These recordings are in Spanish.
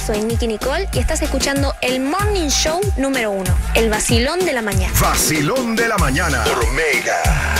soy Nicky Nicole y estás escuchando el Morning Show número 1, el vacilón de la mañana. Vacilón de la mañana por Mega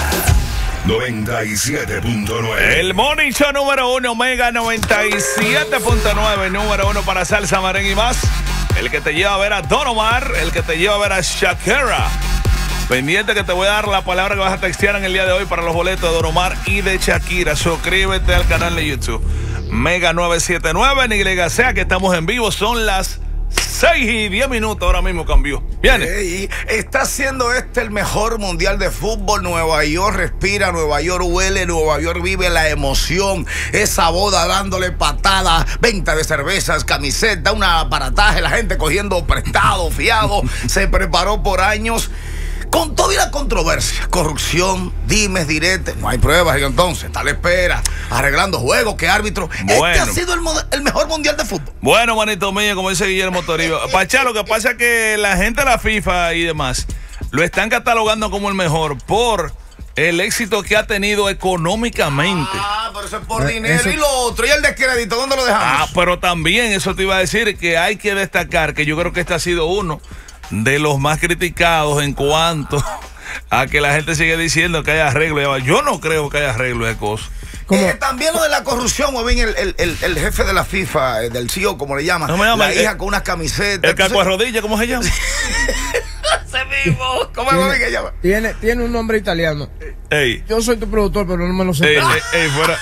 97.9. El Morning Show número 1, Mega 97.9, número 1 para salsa, merengue y más. El que te lleva a ver a Don Omar, el que te lleva a ver a Shakira. Pendiente que te voy a dar la palabra que vas a textear en el día de hoy para los boletos de Don Omar y de Shakira. Suscríbete al canal de YouTube Mega 979, ni le sea que estamos en vivo. Son las 6:10. Ahora mismo cambió. Viene. Está siendo el mejor mundial de fútbol. Nueva York respira, Nueva York huele, Nueva York vive la emoción. Esa boda dándole patadas, venta de cervezas, camiseta, un aparataje, la gente cogiendo prestado, fiado. Se preparó por años. Con toda la controversia, corrupción, dimes, diretes, no hay pruebas y entonces está a la espera, arreglando juegos, que árbitro. Bueno. Este ha sido el mejor mundial de fútbol. Bueno, manito mío, como dice Guillermo Toribio. Pachá, lo que pasa es que la gente de la FIFA y demás lo están catalogando como el mejor por el éxito que ha tenido económicamente. Pero eso es por dinero. Y lo otro, y el descrédito, ¿dónde lo dejamos? Pero también eso te iba a decir que hay que destacar que yo creo que este ha sido uno de los más criticados en cuanto a que la gente sigue diciendo que hay arreglo. Yo no creo que haya arreglo de cosas. También lo de la corrupción, bien el jefe de la FIFA, del CEO, como le llaman, no me llama, la hija con unas camisetas. El caco de rodilla, ¿cómo se llama? Ese mismo. ¿Cómo es que llama? Tiene un nombre italiano. Ey. Yo soy tu productor, pero no me lo sé. Fuera.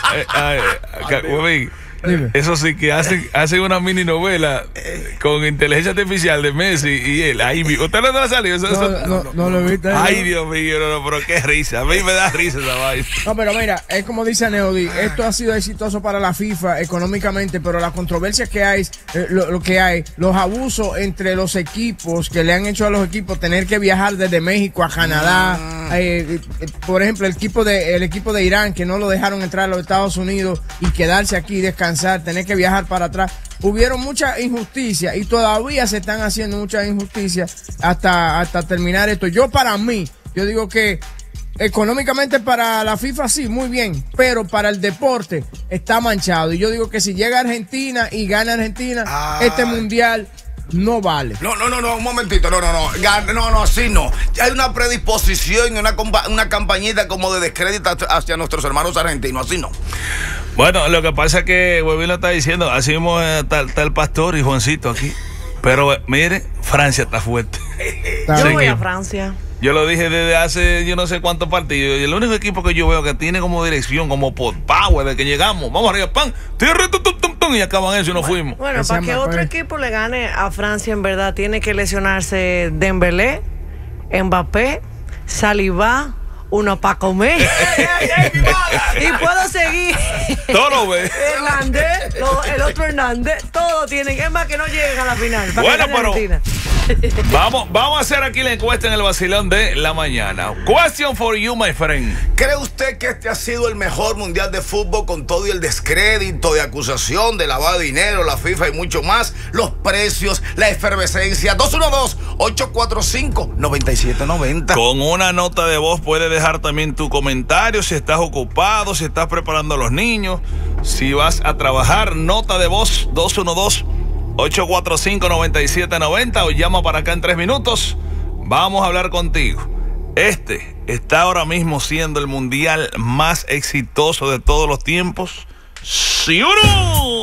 Dime. Eso sí que hacen una mini novela con inteligencia artificial de Messi y él. ¿Usted no ha salido? No lo he visto. Ay, Dios mío, pero qué risa. A mí me da risa esa vaina. No, pero mira, es como dice Neody, esto ha sido exitoso para la FIFA económicamente, pero la controversia que hay, lo que hay, los abusos entre los equipos que le han hecho a los equipos tener que viajar desde México a Canadá. Por ejemplo, el equipo de Irán, que no lo dejaron entrar a los Estados Unidos y quedarse aquí y descansar, tener que viajar para atrás. Hubieron mucha injusticia y todavía se están haciendo muchas injusticias hasta terminar esto. Yo digo que económicamente para la FIFA sí, muy bien, pero para el deporte está manchado. Y yo digo que si llega Argentina y gana Argentina, este mundial no vale. No, un momentito, no, así no. Hay una predisposición, una campañita como de descrédito hacia nuestros hermanos argentinos, así no. Bueno, lo que pasa es que Huevín lo está diciendo, así mismo está el pastor y Juancito aquí. Pero mire, Francia está fuerte. Yo voy a Francia. Yo lo dije desde hace yo no sé cuántos partidos. Y el único equipo que yo veo que tiene como dirección, como por power, de que llegamos, vamos arriba, pan, tierra, y acaban eso y nos fuimos. Bueno, para que otro equipo le gane a Francia, en verdad, tiene que lesionarse Dembélé, Mbappé, Saliba, uno para comer. Y puedo seguir. Todo lo ve. Hernández, el otro Hernández, todos tienen. Es más que no lleguen a la final. Bueno, pero vamos a hacer aquí la encuesta en el vacilón de la mañana. Question for you, my friend. ¿Cree usted que este ha sido el mejor mundial de fútbol con todo y el descrédito de acusación de lavado de dinero, la FIFA y mucho más? Los precios, la efervescencia. 212-845-9790. Con una nota de voz puedes dejar también tu comentario si estás ocupado, si estás preparando a los niños, si vas a trabajar. Nota de voz 212-845-9790 o llama para acá en 3 minutos. Vamos a hablar contigo. Este está ahora mismo siendo el mundial más exitoso de todos los tiempos. ¿Sí o no?